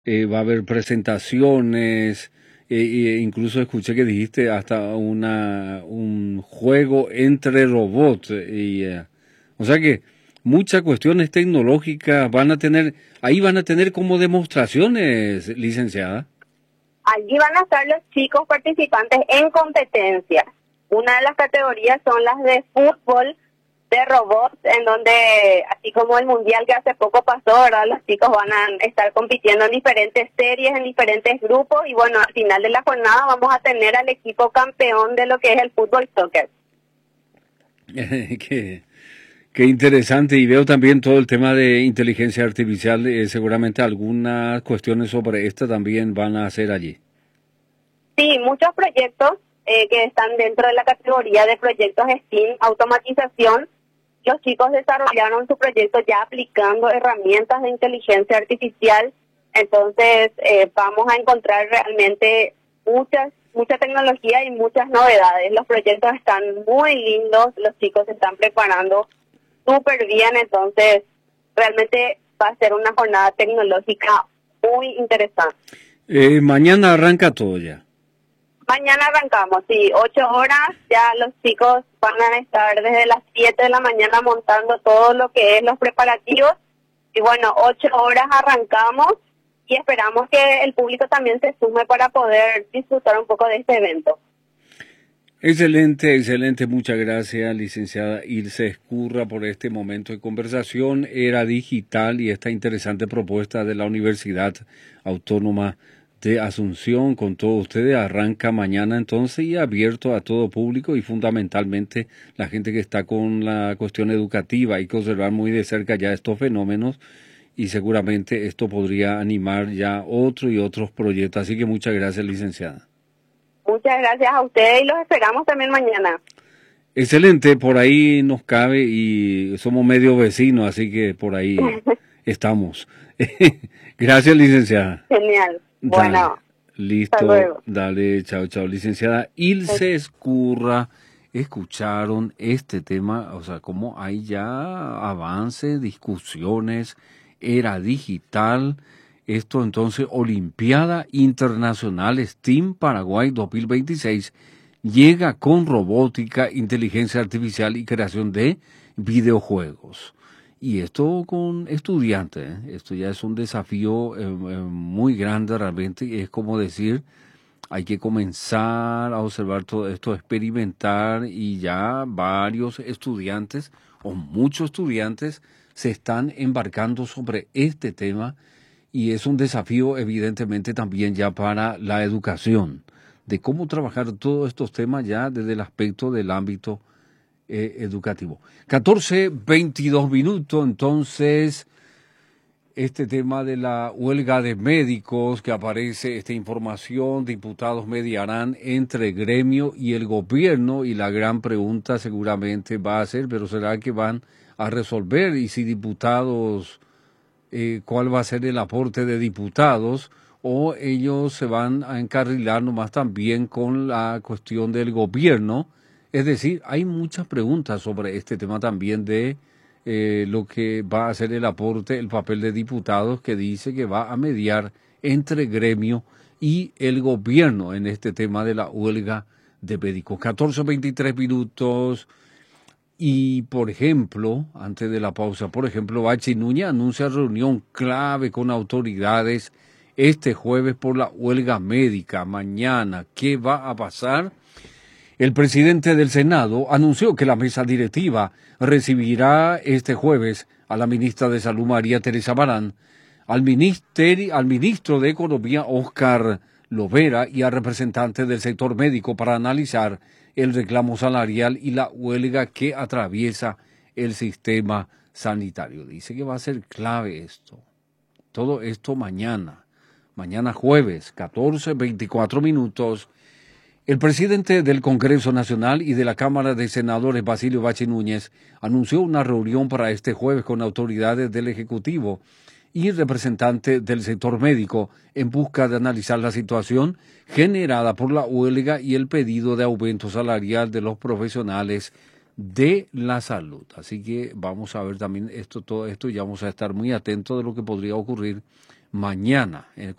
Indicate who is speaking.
Speaker 1: Va a haber presentaciones, incluso escuché que dijiste hasta un juego entre robots. O sea que muchas cuestiones tecnológicas ahí van a tener como demostraciones, licenciada.
Speaker 2: Allí van a estar los chicos participantes en competencia. Una de las categorías son las de fútbol de robots, en donde, así como el mundial que hace poco pasó, ¿verdad? Los chicos van a estar compitiendo en diferentes series, en diferentes grupos, y bueno, al final de la jornada vamos a tener al equipo campeón de lo que es el fútbol soccer.
Speaker 1: Qué, qué interesante. Y veo también todo el tema de inteligencia artificial. Seguramente algunas cuestiones sobre esta también van a hacer allí.
Speaker 2: Sí, muchos proyectos que están dentro de la categoría de proyectos STEAM, automatización. Los chicos desarrollaron su proyecto ya aplicando herramientas de inteligencia artificial. Entonces vamos a encontrar realmente mucha tecnología y muchas novedades. Los proyectos están muy lindos, los chicos se están preparando súper bien, entonces realmente va a ser una jornada tecnológica muy interesante.
Speaker 1: Mañana arranca todo ya.
Speaker 2: Mañana arrancamos, sí, 8 horas, ya los chicos van a estar desde las 7 de la mañana montando todo lo que es los preparativos, y bueno, 8 horas arrancamos, y esperamos que el público también se sume para poder disfrutar un poco de este evento.
Speaker 1: Excelente, excelente. Muchas gracias, licenciada Ilse Escurra, por este momento de conversación. Era digital y esta interesante propuesta de la Universidad Autónoma de Asunción con todos ustedes. Arranca mañana entonces y abierto a todo público y fundamentalmente la gente que está con la cuestión educativa. Hay que observar muy de cerca ya estos fenómenos y seguramente esto podría animar ya otro y otros proyectos. Así que muchas gracias, licenciada.
Speaker 2: Muchas gracias a ustedes y los esperamos también mañana.
Speaker 1: Excelente, por ahí nos cabe y somos medio vecinos, así que por ahí estamos. Gracias, licenciada.
Speaker 2: Genial.
Speaker 1: Dale,
Speaker 2: Bueno, hasta
Speaker 1: listo,
Speaker 2: luego.
Speaker 1: dale, chao, chao, licenciada Ilse Escurra. Escucharon este tema, o sea, cómo hay ya avances, discusiones, era digital. Esto entonces, Olimpiada Internacional STEAM Paraguay 2026 llega con robótica, inteligencia artificial y creación de videojuegos. Y esto con estudiantes, ¿eh? Esto ya es un desafío muy grande realmente. Es como decir, hay que comenzar a observar todo esto, experimentar y ya varios estudiantes o muchos estudiantes se están embarcando sobre este tema y es un desafío evidentemente también ya para la educación, de cómo trabajar todos estos temas ya desde el aspecto del ámbito educativo. 14:22, entonces, este tema de la huelga de médicos que aparece, esta información, diputados mediarán entre gremio y el gobierno y la gran pregunta seguramente va a ser, pero ¿será que van a resolver? Y si diputados, ¿cuál va a ser el aporte de diputados? O ellos se van a encarrilar nomás también con la cuestión del gobierno. Es decir, hay muchas preguntas sobre este tema también de lo que va a ser el aporte, el papel de diputados que dice que va a mediar entre gremio y el gobierno en este tema de la huelga de médicos. 14:23. Y, por ejemplo, antes de la pausa, por ejemplo, Bachi Núñez anuncia reunión clave con autoridades este jueves por la huelga médica. Mañana, ¿qué va a pasar? El presidente del Senado anunció que la mesa directiva recibirá este jueves a la ministra de Salud María Teresa Barán, al ministro de Economía Óscar Lovera y a representantes del sector médico para analizar el reclamo salarial y la huelga que atraviesa el sistema sanitario. Dice que va a ser clave esto. Todo esto mañana jueves, 14:24. El presidente del Congreso Nacional y de la Cámara de Senadores, Basilio Bachi Núñez, anunció una reunión para este jueves con autoridades del Ejecutivo y representantes del sector médico en busca de analizar la situación generada por la huelga y el pedido de aumento salarial de los profesionales de la salud. Así que vamos a ver también todo esto y vamos a estar muy atentos de lo que podría ocurrir mañana.